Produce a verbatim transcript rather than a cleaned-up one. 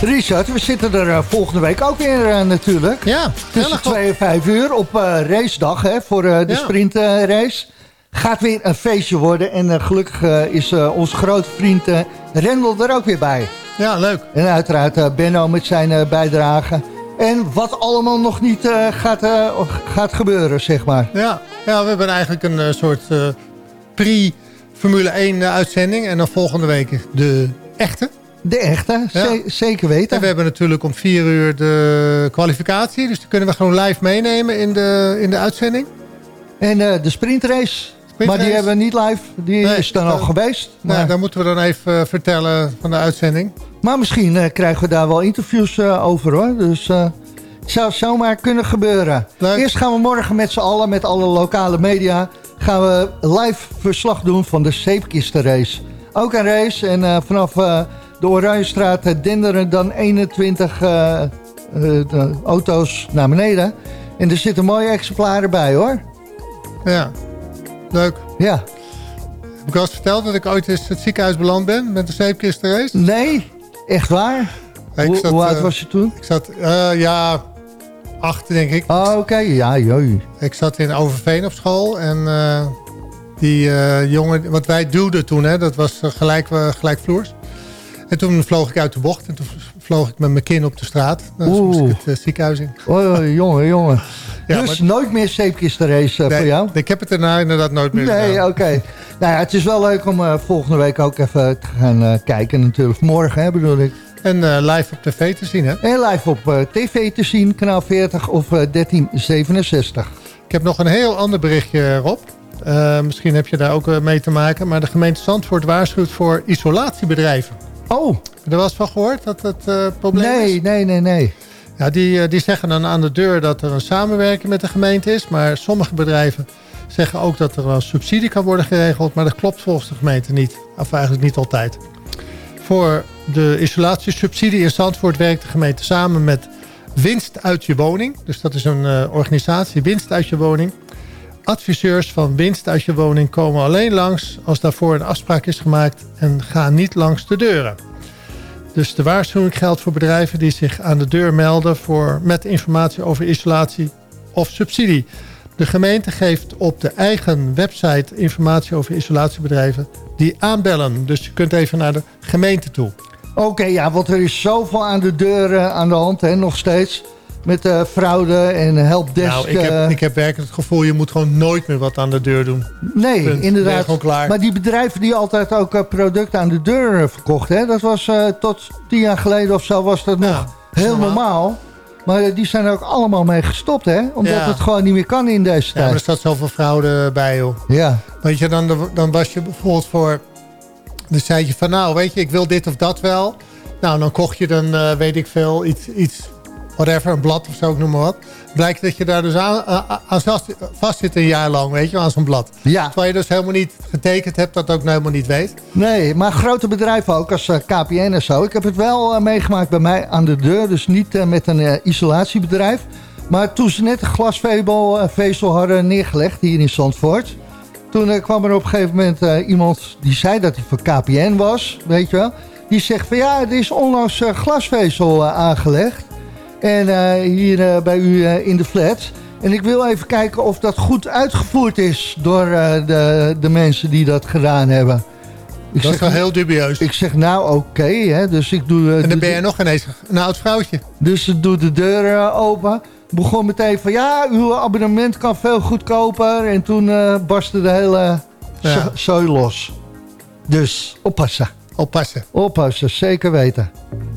Richard, we zitten er uh, volgende week ook weer uh, natuurlijk. Ja. Tussen twee en vijf uur op uh, racedag hè, voor uh, de ja. sprintrace. Uh, Gaat weer een feestje worden. En uh, gelukkig uh, is uh, onze grote vriend uh, Rendel er ook weer bij. Ja, leuk. En uiteraard uh, Benno met zijn uh, bijdrage. En wat allemaal nog niet uh, gaat, uh, gaat gebeuren, zeg maar. Ja, ja we hebben eigenlijk een uh, soort uh, pre-Formule één uh, uitzending. En dan volgende week de echte. De echte, ja. Z- zeker weten. En we hebben natuurlijk om vier uur de kwalificatie. Dus die kunnen we gewoon live meenemen in de, in de uitzending. En uh, de sprintrace... Maar die hebben we niet live. Die nee, is dan al geweest. Maar... Nou, daar moeten we dan even uh, vertellen van de uitzending. Maar misschien uh, krijgen we daar wel interviews uh, over hoor. Dus uh, het zou zomaar kunnen gebeuren. Leuk. Eerst gaan we morgen met z'n allen, met alle lokale media... gaan we live verslag doen van de zeepkistenrace. Ook een race. En uh, vanaf uh, de Oranjestraat uh, denderen dan eenentwintig uh, uh, auto's naar beneden. En er zitten mooie exemplaren bij hoor. Ja. Leuk. Ja. Heb ik al eens verteld dat ik ooit eens het ziekenhuis beland ben met de zeepkistenrace? Nee, echt waar? Ja, Hoe, zat, hoe oud uh, was je toen? Ik zat, uh, ja, acht denk ik. Oh, oké. Okay. Ja, joh. Ik zat in Overveen op school en uh, die uh, jongen, wat wij duwden toen, hè, dat was uh, gelijk, uh, gelijkvloers. En toen vloog ik uit de bocht en toen vloog ik met mijn kin op de straat. Dan moest ik het uh, ziekenhuis in. Oh, jongen, jongen. Ja, dus maar... nooit meer zeepkistenrace uh, nee, voor jou? Ik heb het daarna inderdaad nooit meer Nee, oké. Okay. Nou ja, het is wel leuk om uh, volgende week ook even te gaan uh, kijken natuurlijk. Morgen, hè, bedoel ik. En uh, live op tv te zien, hè? En live op uh, tv te zien, kanaal veertig of uh, dertien zevenenzestig. Ik heb nog een heel ander berichtje, Rob. Uh, misschien heb je daar ook uh, mee te maken. Maar de gemeente Zandvoort waarschuwt voor isolatiebedrijven. Oh. Heb je er wel eens van gehoord dat het uh, probleem nee, is? Nee, nee, nee. Ja, die, die zeggen dan aan de deur dat er een samenwerking met de gemeente is. Maar sommige bedrijven zeggen ook dat er een subsidie kan worden geregeld. Maar dat klopt volgens de gemeente niet. Of eigenlijk niet altijd. Voor de isolatiesubsidie in Zandvoort werkt de gemeente samen met Winst uit je woning. Dus dat is een uh, organisatie, Winst uit je woning. Adviseurs van Winst uit je woning komen alleen langs als daarvoor een afspraak is gemaakt en gaan niet langs de deuren. Dus de waarschuwing geldt voor bedrijven die zich aan de deur melden voor, met informatie over isolatie of subsidie. De gemeente geeft op de eigen website informatie over isolatiebedrijven die aanbellen. Dus je kunt even naar de gemeente toe. Oké, okay, ja, want er is zoveel aan de deur uh, aan de hand, hè, nog steeds. Met uh, fraude en helpdesk. Nou, ik heb, uh... ik heb werkelijk het gevoel, je moet gewoon nooit meer wat aan de deur doen. Nee, Punt. inderdaad. Gewoon klaar. Maar die bedrijven die altijd ook uh, producten aan de deur uh, verkochten, hè, dat was uh, tot tien jaar geleden of zo was dat nog ja, heel normaal. normaal. Maar uh, die zijn er ook allemaal mee gestopt, hè? Omdat ja. het gewoon niet meer kan in deze tijd. Ja, maar er staat zoveel fraude bij, joh. Ja. Weet je, dan, dan was je bijvoorbeeld voor... Dan zei je van, nou, weet je, ik wil dit of dat wel. Nou, dan kocht je dan, uh, weet ik veel, iets... iets whatever, een blad of zo, ik noem maar wat. Blijkt dat je daar dus aan, aan vast zit een jaar lang, weet je, aan zo'n blad. Ja. Terwijl je dus helemaal niet getekend hebt, dat ook helemaal niet weet. Nee, maar grote bedrijven ook, als uh, K P N en zo. Ik heb het wel uh, meegemaakt bij mij aan de deur, dus niet uh, met een uh, isolatiebedrijf. Maar toen ze net een glasvezel uh, hadden neergelegd hier in Zandvoort. Toen uh, kwam er op een gegeven moment uh, iemand die zei dat hij van K P N was, weet je wel. Die zegt van ja, er is onlangs uh, glasvezel uh, aangelegd. En uh, hier uh, bij u uh, in de flat. En ik wil even kijken of dat goed uitgevoerd is door uh, de, de mensen die dat gedaan hebben. Ik dat zeg, is wel heel dubieus. Ik zeg nou oké, okay, dus ik doe... Uh, en dan ben de, je nog ineens een oud vrouwtje. Dus ik doe de deur uh, open. Begon meteen van ja, uw abonnement kan veel goedkoper. En toen uh, barstte de hele ja. zooi los. Dus oppassen. Oppassen. Oppassen, zeker weten.